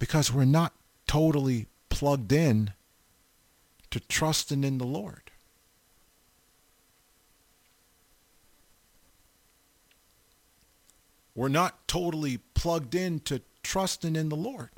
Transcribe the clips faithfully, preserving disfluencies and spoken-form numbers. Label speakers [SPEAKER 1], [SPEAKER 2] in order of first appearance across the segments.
[SPEAKER 1] Because we're not totally plugged in to trusting in the Lord. We're not totally plugged in to trusting in the Lord.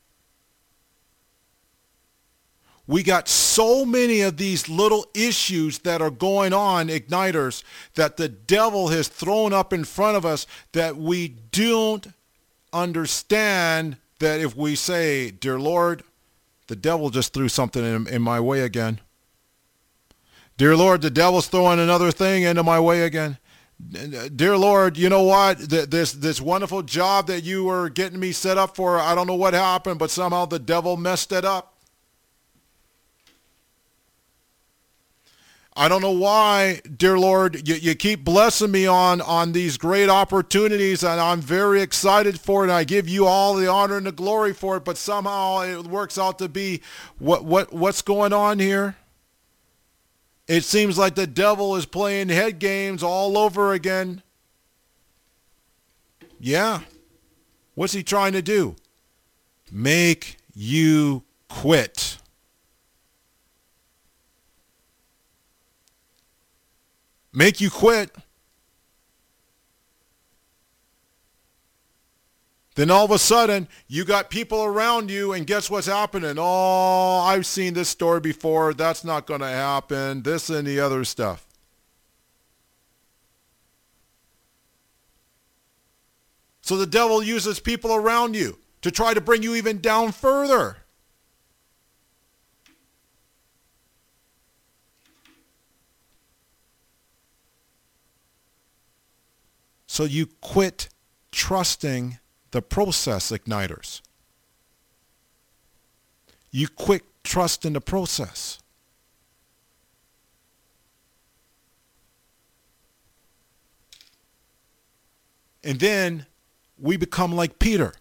[SPEAKER 1] We got so many of these little issues that are going on, igniters, that the devil has thrown up in front of us that we don't understand that if we say, dear Lord, the devil just threw something in, in my way again. Dear Lord, the devil's throwing another thing into my way again. Dear Lord, you know what? This, this wonderful job that you were getting me set up for, I don't know what happened, but somehow the devil messed it up. I don't know why, dear Lord, you, you keep blessing me on, on these great opportunities, and I'm very excited for it, and I give you all the honor and the glory for it, but somehow it works out to be what, what, what's going on here? It seems like the devil is playing head games all over again. Yeah. What's he trying to do? Make you quit. Make you quit. Then all of a sudden, you got people around you, and guess what's happening? Oh, I've seen this story before. That's not going to happen. This and the other stuff. So the devil uses people around you to try to bring you even down further. So you quit trusting the process, igniters. You quit trusting the process. And then we become like Peter.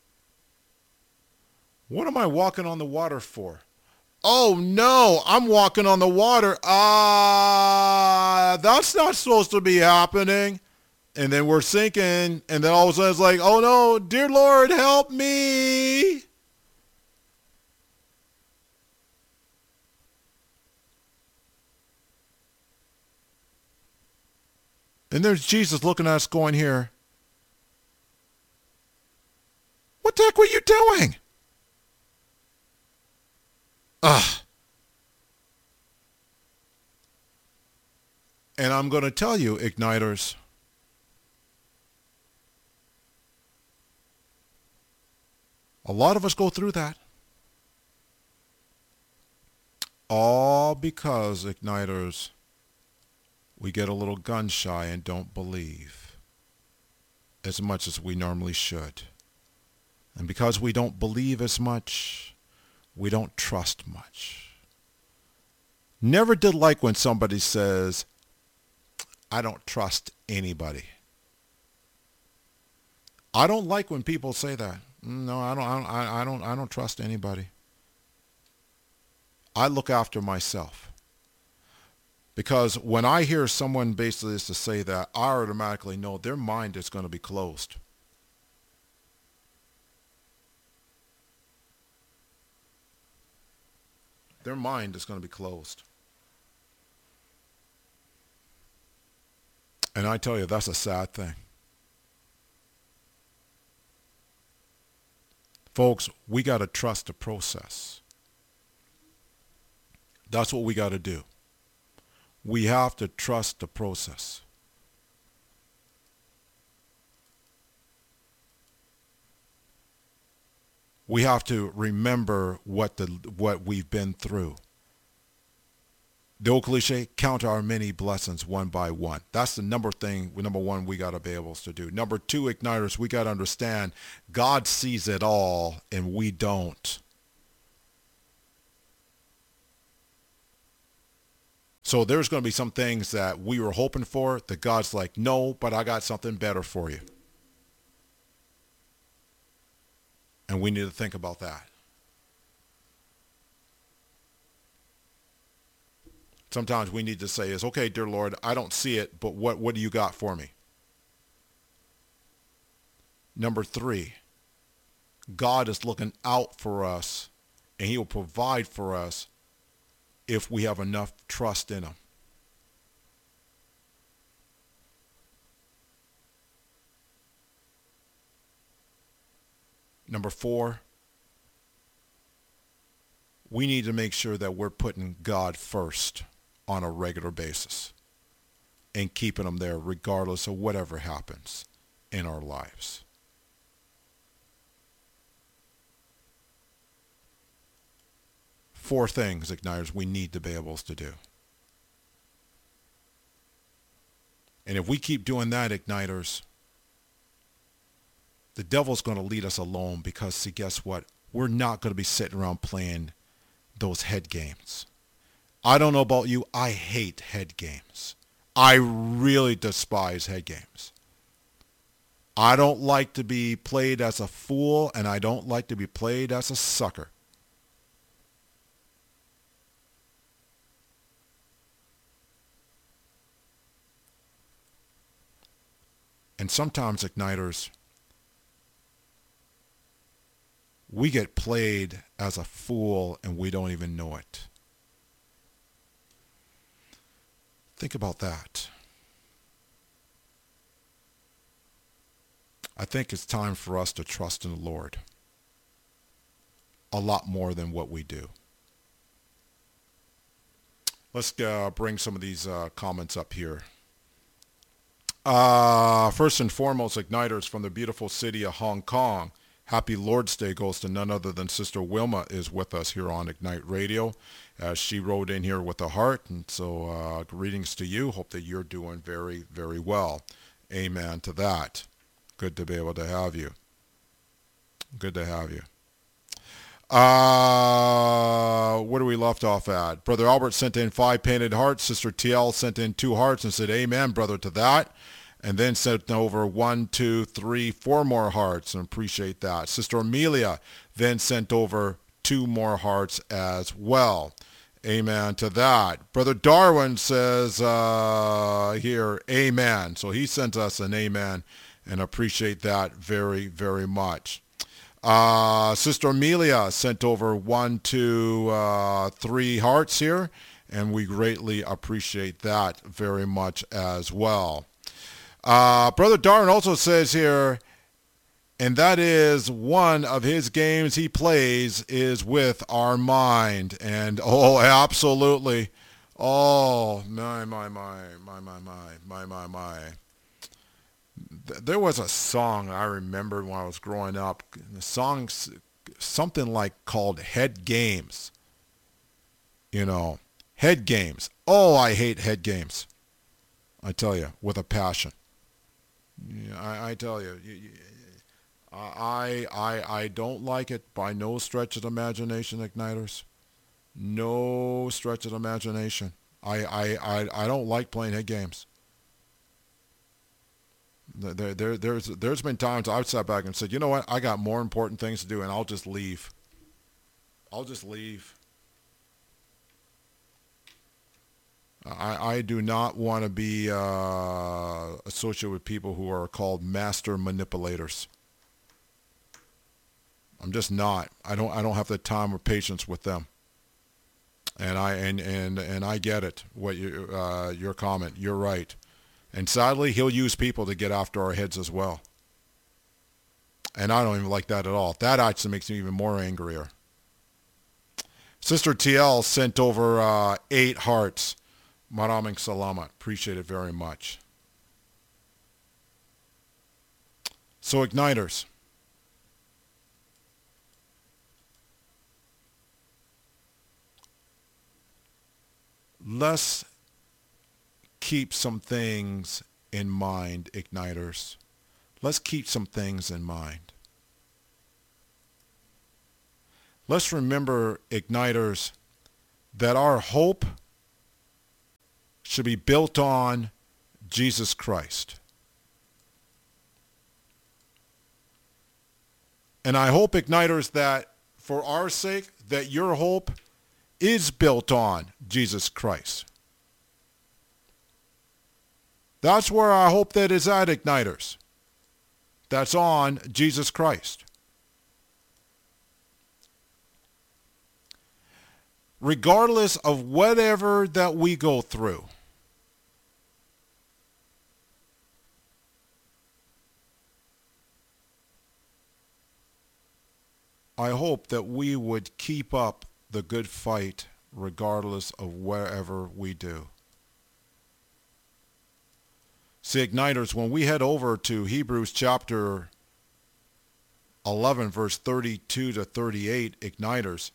[SPEAKER 1] What am I walking on the water for? Oh no, I'm walking on the water. Ah, uh, that's not supposed to be happening. And then we're sinking, and then all of a sudden it's like, oh no, dear Lord, help me. And there's Jesus looking at us going here, what the heck were you doing? Ugh. And I'm going to tell you, igniters, a lot of us go through that. All because, igniters, we get a little gun shy and don't believe as much as we normally should. And because we don't believe as much, we don't trust much. Never did like when somebody says, I don't trust anybody. I don't like when people say that. No, I don't, I don't, I don't, I don't trust anybody. I look after myself. Because when I hear someone basically is to say that, I automatically know their mind is going to be closed. Their mind is going to be closed. And I tell you, that's a sad thing. Folks, we got to trust the process. That's what we got to do. We have to trust the process. We have to remember what the what we've been through. The old cliche, count our many blessings one by one. That's the number thing, number one, we got to be able to do. Number two, igniters, we got to understand God sees it all and we don't. So there's going to be some things that we were hoping for that God's like, no, but I got something better for you. And we need to think about that. Sometimes we need to say is, okay, dear Lord, I don't see it, but what, what do you got for me? Number three, God is looking out for us, and he will provide for us if we have enough trust in him. Number four, we need to make sure that we're putting God first on a regular basis and keeping him there regardless of whatever happens in our lives. Four things, Igniters, we need to be able to do. And if we keep doing that, Igniters, the devil's going to lead us alone because, see, guess what? We're not going to be sitting around playing those head games. I don't know about you. I hate head games. I really despise head games. I don't like to be played as a fool, and I don't like to be played as a sucker. And sometimes, Igniters, we get played as a fool and we don't even know it. Think about that. I think it's time for us to trust in the Lord a lot more than what we do. Let's uh, bring some of these uh, comments up here. Uh, first and foremost, Igniters from the beautiful city of Hong Kong. Happy Lord's Day goes to none other than Sister Wilma is with us here on Ignite Radio. Uh, she wrote in here with a heart, and so uh, greetings to you. Hope that you're doing very, very well. Amen to that. Good to be able to have you. Good to have you. Uh, where do we left off at? Brother Albert sent in five painted hearts. Sister T L sent in two hearts and said, amen, brother, to that. And then sent over one, two, three, four more hearts, and appreciate that. Sister Amelia then sent over two more hearts as well. Amen to that. Brother Darwin says uh, here, amen. So he sent us an amen, and appreciate that very, very much. Uh, Sister Amelia sent over one, two, uh, three hearts here, and we greatly appreciate that very much as well. Uh, Brother Darwin also says here, and that is one of his games he plays is with our mind. And oh, absolutely. Oh, my, my, my, my, my, my, my, my, my. There was a song I remembered when I was growing up. The song, something like called Head Games. You know, head games. Oh, I hate head games. I tell you, with a passion. Yeah, I, I tell you, you, you I, I, I don't like it by no stretch of the imagination, Igniters. No stretch of the imagination. I, I, I, I don't like playing head games. There, there, there's, there's been times I've sat back and said, you know what, I got more important things to do, and I'll just leave. I'll just leave. I, I do not want to be uh, associated with people who are called master manipulators. I'm just not. I don't. I don't have the time or patience with them. And I and and and I get it. What you uh, your comment? You're right. And sadly, he'll use people to get after our heads as well. And I don't even like that at all. That actually makes me even more angrier. Sister T L sent over uh, eight hearts. Maraming salamat. Appreciate it very much. So, Igniters, let's keep some things in mind, Igniters. Let's keep some things in mind. Let's remember, Igniters, that our hope should be built on Jesus Christ. And I hope, Igniters, that for our sake, that your hope is built on Jesus Christ. That's where I hope that is at, Igniters. That's on Jesus Christ. regardless of whatever that we go through. I hope that we would keep up the good fight regardless of wherever we do. See, Igniters, when we head over to Hebrews chapter eleven, verse thirty-two to thirty-eight, Igniters,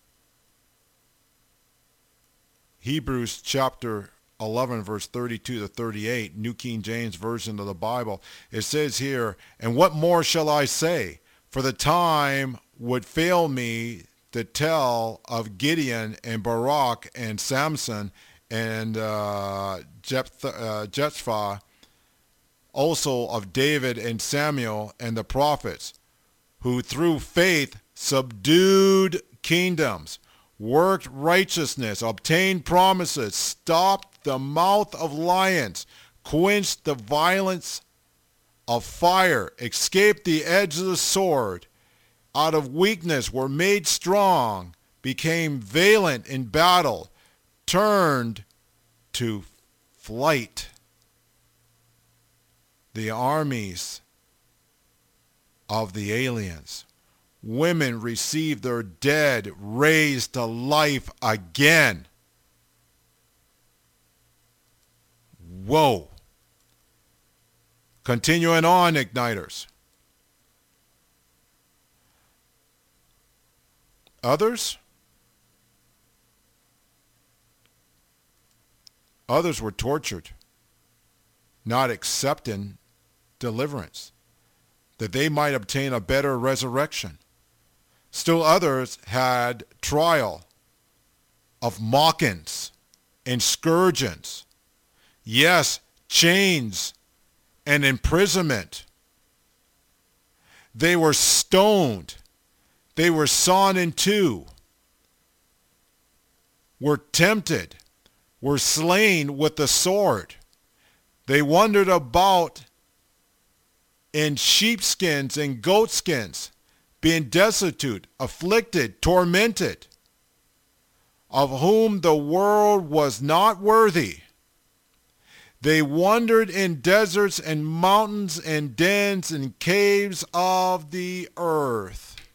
[SPEAKER 1] Hebrews chapter eleven, verse thirty-two to thirty-eight, New King James Version of the Bible, it says here, "And what more shall I say? For the time would fail me to tell of Gideon and Barak and Samson and uh, Jephthah, uh, Jephthah, also of David and Samuel and the prophets, who through faith subdued kingdoms, worked righteousness, obtained promises, stopped the mouth of lions, quenched the violence of fire, escaped the edge of the sword, out of weakness were made strong, became valiant in battle, turned to flight the armies of the aliens. Women received their dead raised to life again." Whoa. Continuing on, Igniters. Others? Others were tortured, not accepting deliverance, that they might obtain a better resurrection. Still others had trial of mockings and scourgings. Yes, chains and imprisonment. They were stoned. They were sawn in two, were tempted, were slain with the sword. They wandered about in sheepskins and goatskins, being destitute, afflicted, tormented, of whom the world was not worthy. They wandered in deserts and mountains and dens and caves of the earth.